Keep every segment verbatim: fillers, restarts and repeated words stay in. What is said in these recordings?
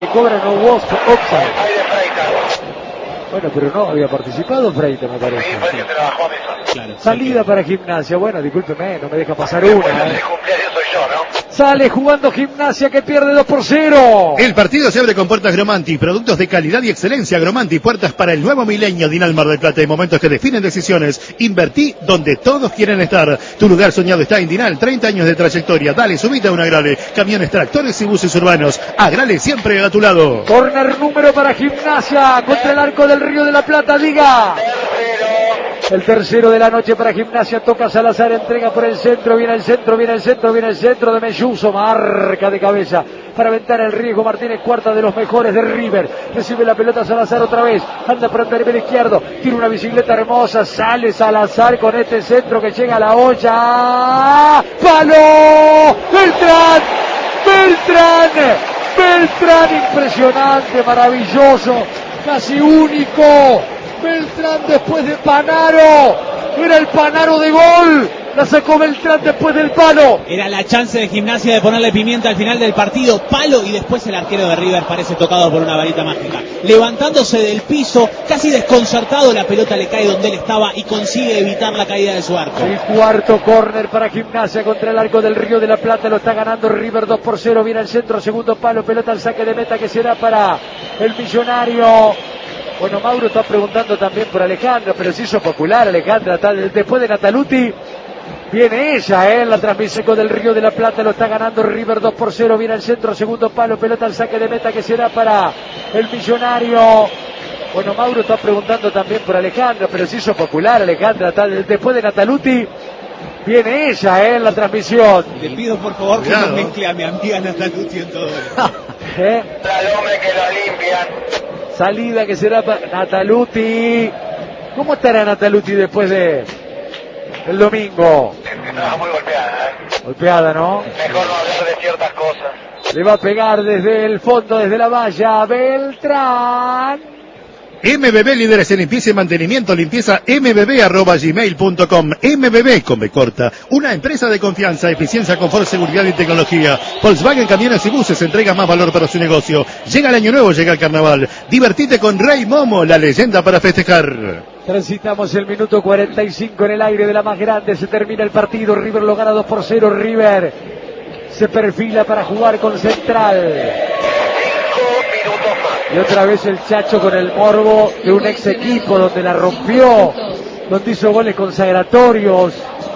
Cobra no was offside. Bueno, pero no había participado Freite, me parece. Sí, fue el que trabajó a Mesón. Claro, salida para Gimnasia. Bueno, discúlpeme, no me deja pasar Bueno, una. el ¿eh? cumpleaños soy yo, ¿no? Sale jugando Gimnasia que pierde dos por cero. El partido se abre con puertas Gromanti, productos de calidad y excelencia. Gromanti, puertas para el nuevo milenio. Dinal Mar del Plata, en momentos que definen decisiones. Invertí donde todos quieren estar. Tu lugar soñado está en Dinal, treinta años de trayectoria. Dale, subite a un Agrale. Camiones, tractores y buses urbanos. Agrale siempre a tu lado. Corner número para Gimnasia contra el arco del Río de la Plata, diga. El tercero de la noche para Gimnasia, toca Salazar, entrega por el centro, viene el centro, viene el centro, viene el centro de Melluso, marca de cabeza para aventar el riesgo. Martínez, cuarta de los mejores de River, recibe la pelota Salazar otra vez, anda por el perfil izquierdo, tiene una bicicleta hermosa, sale Salazar con este centro que llega a la olla, ¡palo! ¡Beltrán! ¡Beltrán! ¡Beltrán! Impresionante, maravilloso, casi único. Beltrán después de Panaro, era el Panaro de gol, la sacó Beltrán después del palo. Era la chance de Gimnasia de ponerle pimienta al final del partido, palo, y después el arquero de River parece tocado por una varita mágica. Levantándose del piso, casi desconcertado, la pelota le cae donde él estaba y consigue evitar la caída de su arco. El cuarto córner para Gimnasia contra el arco del Río de la Plata, lo está ganando River dos por cero, viene el centro, segundo palo, pelota al saque de meta que será para el Millonario. Bueno, Mauro está preguntando también por Alejandra, pero se hizo popular Alejandra, después de Nataluti, viene ella, ¿eh? En la transmisión del Río de la Plata, lo está ganando River dos por cero, viene al centro, segundo palo, pelota al saque de meta que será para el Millonario. Bueno, Mauro está preguntando también por Alejandra, pero se hizo popular Alejandra, después de Nataluti, viene ella, ¿eh? En la transmisión. Le pido por favor que no mezcle a mi amiga Nataluti en todo esto. ¿Eh? Al hombre que lo limpian. Salida que será para Nataluti. ¿Cómo estará Nataluti después de el domingo? Estaba muy golpeada, ¿eh? Golpeada, ¿no? Mejor no hablar de ciertas cosas. Le va a pegar desde el fondo, desde la valla, Beltrán. M B B, líderes en limpieza y mantenimiento, limpieza mbb arroba gmail punto com. M B B con B corta, una empresa de confianza, eficiencia, confort, seguridad y tecnología. Volkswagen Camiones y Buses, entrega más valor para su negocio. Llega el año nuevo, llega el carnaval. Divertite con Rey Momo, la leyenda para festejar. Transitamos el minuto cuarenta y cinco en el aire de la más grande, se termina el partido, River lo gana dos por cero, River se perfila para jugar con Central. Y otra vez el Chacho con el morbo de un ex equipo donde la rompió, donde hizo goles consagratorios.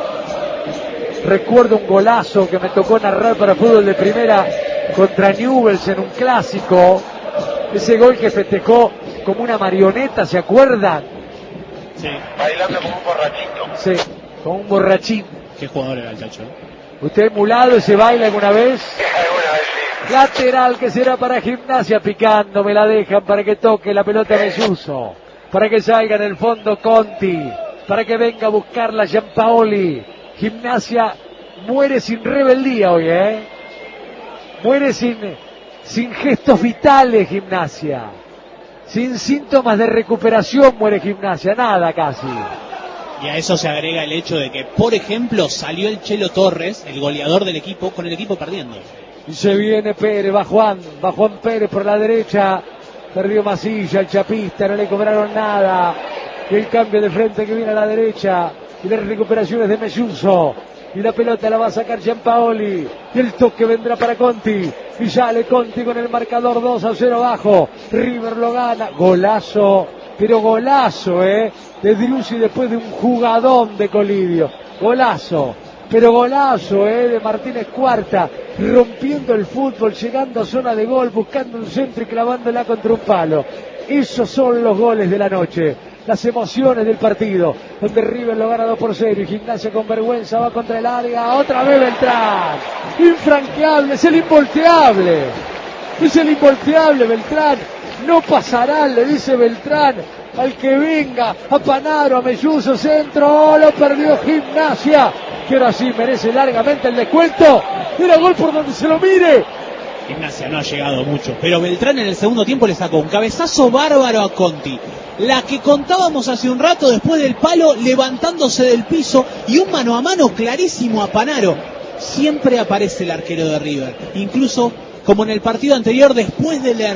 Recuerdo un golazo que me tocó narrar para fútbol de primera contra Newell's en un clásico. Ese gol que festejó como una marioneta, ¿se acuerdan? Sí. Bailando como un borrachito. Sí, como un borrachín. Qué jugador era el Chacho, ¿no? ¿Usted emulado y se baila alguna vez? Alguna vez sí. Lateral que será para Gimnasia, picando, me la dejan para que toque la pelota Melluso, para que salga en el fondo Conti, para que venga a buscarla Giampaoli. Gimnasia muere sin rebeldía hoy, ¿eh? Muere sin, sin gestos vitales Gimnasia, sin síntomas de recuperación muere Gimnasia, nada casi. Y a eso se agrega el hecho de que, por ejemplo, salió el Chelo Torres, el goleador del equipo, con el equipo perdiendo. Y se viene Pérez, va Juan, va Juan Pérez por la derecha, perdió Masilla, el chapista, no le cobraron nada. Y el cambio de frente que viene a la derecha, y las recuperaciones de Melluso. Y la pelota la va a sacar Giampaoli, y el toque vendrá para Conti, y sale Conti con el marcador dos a cero abajo. River lo gana, golazo, pero golazo, eh, de Driussi después de un jugadón de Colidio, golazo. Pero golazo, eh, de Martínez Cuarta, rompiendo el fútbol, llegando a zona de gol, buscando un centro y clavándola contra un palo. Esos son los goles de la noche, las emociones del partido, donde River lo gana dos por cero y Gimnasia con vergüenza va contra el área, otra vez Beltrán, infranqueable, es el involteable, es el involteable Beltrán, no pasará, le dice Beltrán, al que venga, a Panaro, a Melluso, centro, oh, lo perdió Gimnasia, que ahora sí merece largamente el descuento, era gol por donde se lo mire. Gimnasia no ha llegado mucho, pero Beltrán en el segundo tiempo le sacó un cabezazo bárbaro a Conti, la que contábamos hace un rato después del palo, levantándose del piso, y un mano a mano clarísimo a Panaro. Siempre aparece el arquero de River, incluso como en el partido anterior, después del